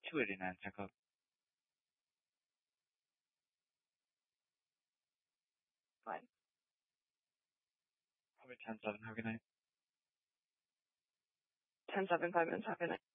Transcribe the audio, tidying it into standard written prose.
289 check out. Fine. Probably 10-7, have a good night. 10-7, 5 minutes, have a good night.